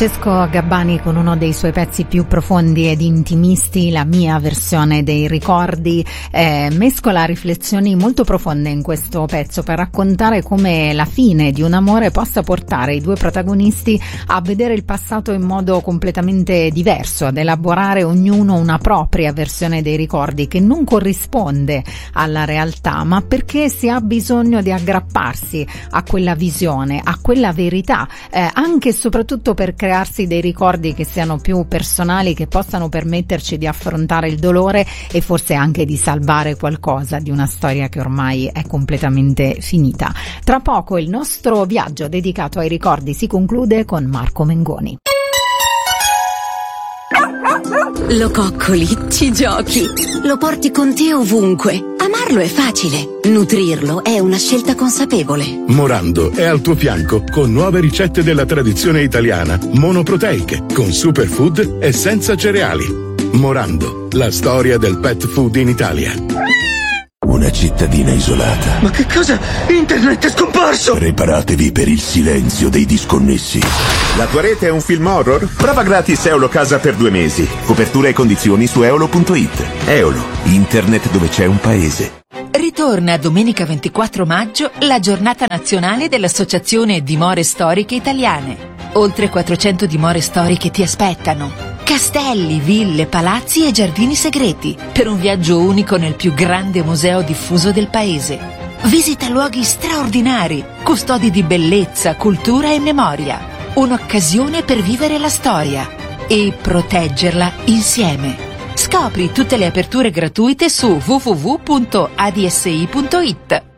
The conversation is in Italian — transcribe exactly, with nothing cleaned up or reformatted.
Francesco Gabbani con uno dei suoi pezzi più profondi ed intimisti, La mia versione dei ricordi, eh, mescola riflessioni molto profonde in questo pezzo per raccontare come la fine di un amore possa portare i due protagonisti a vedere il passato in modo completamente diverso, ad elaborare ognuno una propria versione dei ricordi che non corrisponde alla realtà, ma perché si ha bisogno di aggrapparsi a quella visione, a quella verità, eh, anche e soprattutto per crearsi dei ricordi che siano più personali, che possano permetterci di affrontare il dolore e forse anche di salvare qualcosa di una storia che ormai è completamente finita. Tra poco il nostro viaggio dedicato ai ricordi si conclude con Marco Mengoni. Lo coccoli, ci giochi, lo porti con te ovunque. Amarlo è facile, nutrirlo è una scelta consapevole. Morando è al tuo fianco con nuove ricette della tradizione italiana, monoproteiche, con superfood e senza cereali. Morando, la storia del pet food in Italia. Una cittadina isolata. Ma che cosa? Internet è scomparso! Preparatevi per il silenzio dei disconnessi. La tua rete è un film horror? Prova gratis Eolo Casa per due mesi. Copertura e condizioni su eolo punto it. Eolo, internet dove c'è un paese. Ritorna domenica ventiquattro maggio la giornata nazionale dell'Associazione Dimore Storiche Italiane. Oltre quattrocento dimore storiche ti aspettano. Castelli, ville, palazzi e giardini segreti per un viaggio unico nel più grande museo diffuso del paese. Visita luoghi straordinari, custodi di bellezza, cultura e memoria. Un'occasione per vivere la storia e proteggerla insieme. Scopri tutte le aperture gratuite su w w w punto a d s i punto it.